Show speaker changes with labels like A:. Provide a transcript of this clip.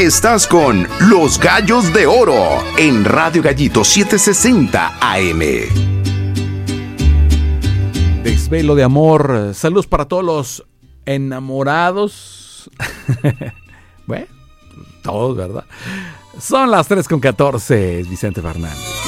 A: Estás con Los Gallos de Oro en Radio Gallito 760 AM.
B: Desvelo de amor. Saludos para todos los enamorados. Bueno, todos, ¿verdad? Son las 3:14, Vicente Fernández.